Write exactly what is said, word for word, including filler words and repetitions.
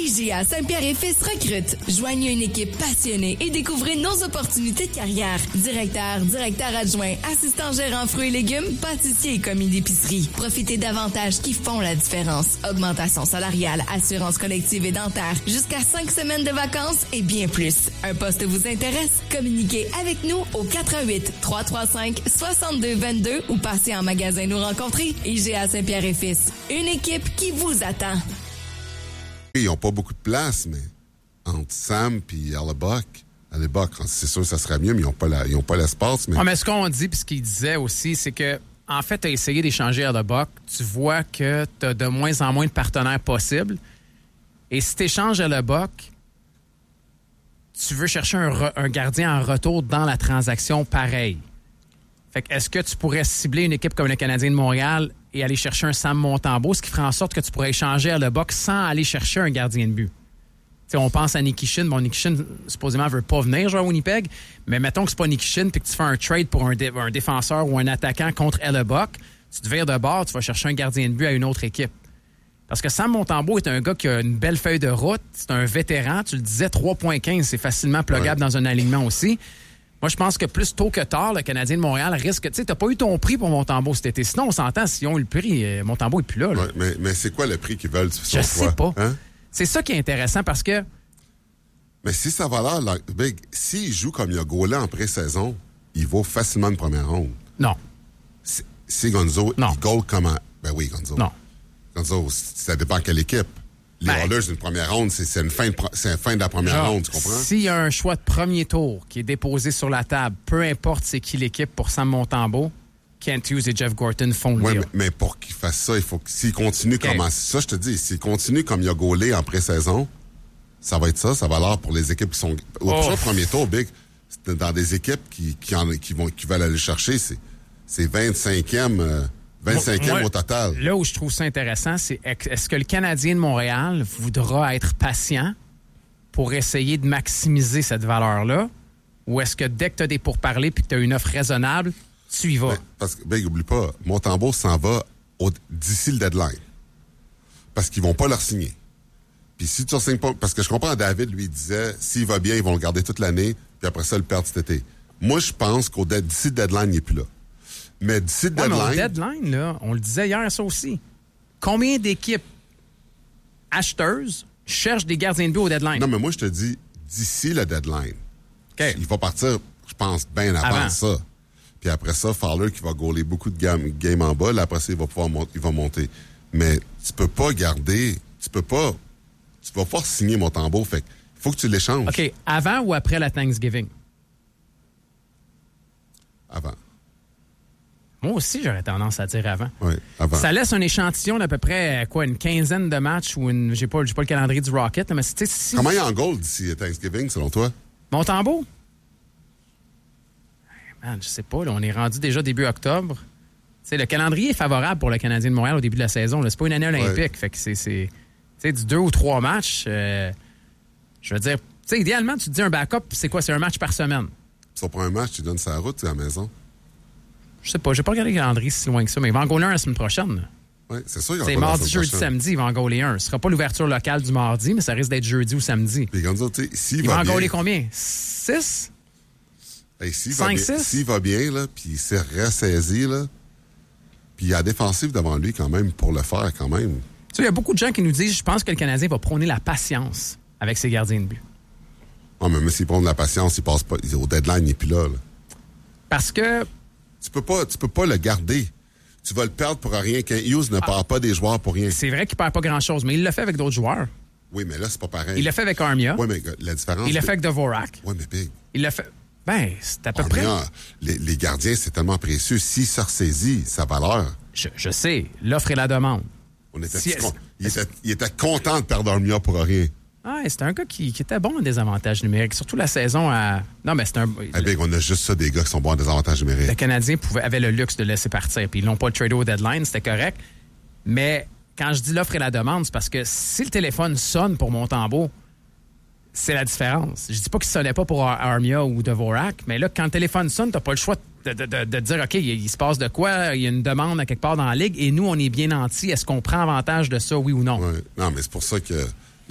I G A Saint-Pierre-et-Fils recrute. Joignez une équipe passionnée et découvrez nos opportunités de carrière. Directeur, directeur adjoint, assistant gérant fruits et légumes, pâtissier et commis d'épicerie. Profitez d'avantages qui font la différence. Augmentation salariale, assurance collective et dentaire, jusqu'à cinq semaines de vacances et bien plus. Un poste vous intéresse? Communiquez avec nous au quatre un huit, trois trois cinq, six deux deux deux ou passez en magasin nous rencontrer. I G A Saint-Pierre-et-Fils. Une équipe qui vous attend. Ils n'ont pas beaucoup de place, mais entre Sam et Hellebuck, Hellebuck, c'est sûr que ça serait mieux, mais ils n'ont pas, la, ils ont pas l'espace. Mais... Ah, mais ce qu'on dit, puis ce qu'il disait aussi, c'est que en fait, tu as essayé d'échanger Hellebuck, tu vois que tu as de moins en moins de partenaires possibles. Et si tu échanges Hellebuck, tu veux chercher un, re, un gardien en retour dans la transaction pareil. Fait que est-ce que tu pourrais cibler une équipe comme le Canadien de Montréal et aller chercher un Sam Montembeault, ce qui ferait en sorte que tu pourrais échanger Hellebuck sans aller chercher un gardien de but? T'sais, on pense à Nikishin. Bon, Nikishin, supposément, ne veut pas venir jouer à Winnipeg, mais mettons que c'est pas Nikishin puis que tu fais un trade pour un, dé- un défenseur ou un attaquant contre Hellebuck, tu te vires de bord, tu vas chercher un gardien de but à une autre équipe. Parce que Sam Montembeault est un gars qui a une belle feuille de route, c'est un vétéran, tu le disais, trois virgule quinze, c'est facilement pluggable ouais. dans un alignement aussi. Moi, je pense que plus tôt que tard, le Canadien de Montréal risque... Tu sais, t'as pas eu ton prix pour Montembeault cet été. Sinon, on s'entend, s'ils ont eu le prix, Montembeault n'est plus là. là. Ouais, mais, mais c'est quoi le prix qu'ils veulent? Je sais pas. Hein? C'est ça qui est intéressant parce que... Mais si sa valeur... Là, Big, s'il joue comme il a gaulé en pré-saison, il vaut facilement une première ronde. Non. Si, si Gonzo, non. il gaule comment? Ben oui, Gonzo. Non. Gonzo, ça dépend de quelle équipe. Les ben, Oilers, une première ronde, c'est, c'est, une fin de, c'est une fin de la première genre, ronde, tu comprends? S'il y a un choix de premier tour qui est déposé sur la table, peu importe c'est qui l'équipe pour Sam Montembeault, Kent Hughes et Jeff Gorton font le ouais, deal. Mais, mais pour qu'il fasse ça, il faut que s'il continue okay. comme... Ça, je te dis, s'il continue comme il a gaulé en pré-saison, ça va être ça, ça va l'heure pour les équipes qui sont... Au oh. premier tour, Big, c'est dans des équipes qui, qui, en, qui, vont, qui veulent aller chercher, c'est, c'est vingt-cinquième... Euh, vingt-cinquième Moi, au total. Là où je trouve ça intéressant, c'est est-ce que le Canadien de Montréal voudra être patient pour essayer de maximiser cette valeur-là? Ou est-ce que dès que tu as des pourparlers et que tu as une offre raisonnable, tu y vas? Ben, parce que, ben, oublie pas, Montembeault s'en va au, d'ici le deadline. Parce qu'ils vont pas leur signer. Puis si tu ne signes pas... Parce que je comprends, David, lui, disait, s'il va bien, ils vont le garder toute l'année, puis après ça, le perdre cet été. Moi, je pense qu'au d'ici le deadline, il n'est plus là. Mais d'ici le ouais, deadline... Mais au deadline, là, on le disait hier, ça aussi. Combien d'équipes acheteuses cherchent des gardiens de but au deadline? Non, mais moi, je te dis, d'ici le deadline, okay. il va partir, je pense, bien avant, avant ça. Puis après ça, Fowler qui va gauler beaucoup de games game en bas, là, après ça, il va pouvoir monter, il va monter. Mais tu peux pas garder... Tu peux pas... Tu vas pas signer Montembeault, fait il faut que tu l'échanges. OK. Avant ou après la Thanksgiving? Avant. Moi aussi, j'aurais tendance à dire avant. Oui, avant. Ça laisse un échantillon d'à peu près, quoi, une quinzaine de matchs ou une... J'ai pas, j'ai pas le calendrier du Rocket, mais c'est... Si... Comment il y a en goal d'ici Thanksgiving, selon toi? Montembeault? Man, je sais pas, là, on est rendu déjà début octobre. T'sais, le calendrier est favorable pour le Canadien de Montréal au début de la saison. Là. C'est pas une année olympique. Ouais. Fait que c'est... c'est du deux ou trois matchs. Euh, je veux dire, idéalement, tu te dis un backup, c'est quoi? C'est un match par semaine. Ça pour un match, tu donnes sa route à la maison? Je sais pas, j'ai pas regardé le calendrier si loin que ça, mais il va en gauler un la semaine prochaine. Oui, c'est sûr. C'est mardi, jeudi, samedi, il va en gauler un. Ce sera pas l'ouverture locale du mardi, mais ça risque d'être jeudi ou samedi. Puis Gonzo, tu sais, s'il il va, va en bien, gauler combien? Six? Hey, s'il Cinq, va bien, six? S'il va bien, là, puis il s'est ressaisi, là, puis il y a la défensive devant lui quand même pour le faire quand même. Tu sais, il y a beaucoup de gens qui nous disent, je pense que le Canadien va prôner la patience avec ses gardiens de but. Non, mais même s'il prône la patience, il passe pas. Au deadline, il n'est plus là, là. Parce que... Tu peux pas, tu peux pas le garder. Tu vas le perdre pour rien. Quand Hughes ne ah, perd pas des joueurs pour rien. C'est vrai qu'il perd pas grand-chose, mais il l'a fait avec d'autres joueurs. Oui, mais là, c'est pas pareil. Il l'a fait avec Armia. Oui, mais la différence... Il l'a fait avec Dvorak. Oui, mais Big. Il l'a fait... Ben, c'est à peu Armia, près... Les, les gardiens, c'est tellement précieux. S'il se ressaisit, sa valeur... Je, je sais. L'offre et la demande. On était si, con... il, était, il était content de perdre Armia pour rien. Ah, c'était un gars qui, qui était bon en désavantages numériques. Surtout la saison à... Non, mais c'est un... Eh bien, on a juste ça, des gars qui sont bons en désavantages numériques. Le Canadien pouvait, avait le luxe de laisser partir. Puis ils l'ont pas tradé au deadline, c'était correct. Mais quand je dis l'offre et la demande, c'est parce que si le téléphone sonne pour Montembeault, c'est la différence. Je dis pas qu'il sonnait pas pour Ar- Armia ou Dvorak, mais là, quand le téléphone sonne, t'as pas le choix de, de, de, de dire, OK, il, il se passe de quoi? Il y a une demande à quelque part dans la Ligue et nous, on est bien nantis. Est-ce qu'on prend avantage de ça, oui ou non? Ouais. Non, mais c'est pour ça que...